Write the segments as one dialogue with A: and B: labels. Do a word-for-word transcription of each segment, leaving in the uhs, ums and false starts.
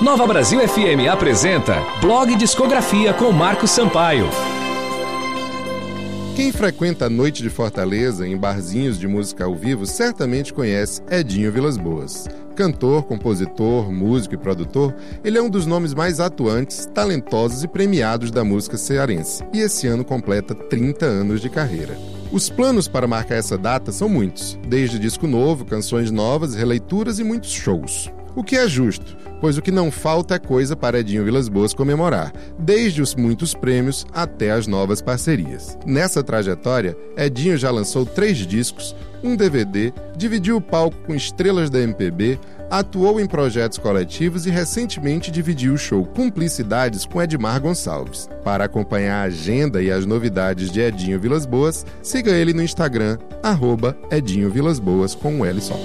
A: Nova Brasil F M apresenta Blog Discografia com Marcos Sampaio.
B: Quem frequenta a noite de Fortaleza em barzinhos de música ao vivo certamente conhece Edinho Vilas-Boas. Cantor, compositor, músico e produtor, ele é um dos nomes mais atuantes, talentosos e premiados da música cearense. E esse ano completa trinta anos de carreira. Os planos para marcar essa data são muitos, desde disco novo, canções novas, releituras e muitos shows. O que é justo, pois o que não falta é coisa para Edinho Vilas-Boas comemorar, desde os muitos prêmios até as novas parcerias. Nessa trajetória, Edinho já lançou três discos, um D V D, dividiu o palco com estrelas da M P B, atuou em projetos coletivos e recentemente dividiu o show Cumplicidades com Edmar Gonçalves. Para acompanhar a agenda e as novidades de Edinho Vilas-Boas, siga ele no Instagram, arroba Edinho Vilas-Boas com um L só.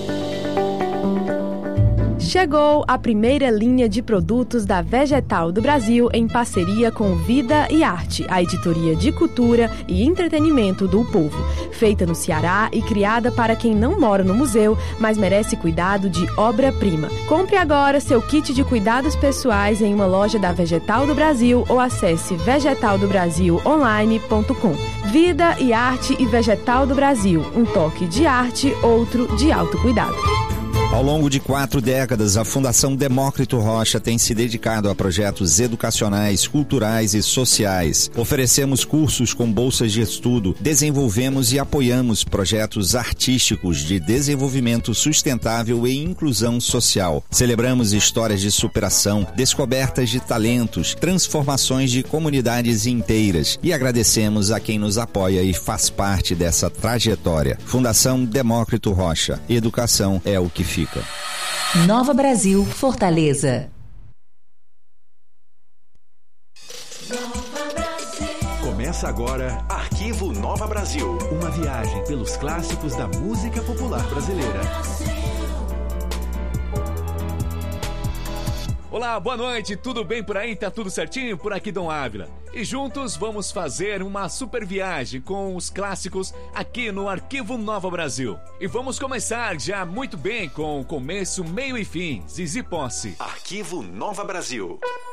C: Chegou a primeira linha de produtos da Vegetal do Brasil em parceria com Vida e Arte, a editoria de cultura e entretenimento do povo. Feita no Ceará e criada para quem não mora no museu, mas merece cuidado de obra-prima. Compre agora seu kit de cuidados pessoais em uma loja da Vegetal do Brasil ou acesse vegetal do brasil online ponto com. Vida e Arte e Vegetal do Brasil, um toque de arte, outro de autocuidado.
D: Ao longo de quatro décadas, a Fundação Demócrito Rocha tem se dedicado a projetos educacionais, culturais e sociais. Oferecemos cursos com bolsas de estudo, desenvolvemos e apoiamos projetos artísticos de desenvolvimento sustentável e inclusão social. Celebramos histórias de superação, descobertas de talentos, transformações de comunidades inteiras e agradecemos a quem nos apoia e faz parte dessa trajetória. Fundação Demócrito Rocha. Educação é o que fica.
E: Nova Brasil, Fortaleza.
F: Começa agora Arquivo Nova Brasil. Uma viagem pelos clássicos da música popular brasileira.
A: Olá, boa noite, tudo bem por aí? Tá tudo certinho? Por aqui, Dom Ávila. E juntos vamos fazer uma super viagem com os clássicos aqui no Arquivo Nova Brasil. E vamos começar já muito bem com começo, meio e fim. Zizi Posse.
F: Arquivo Nova Brasil.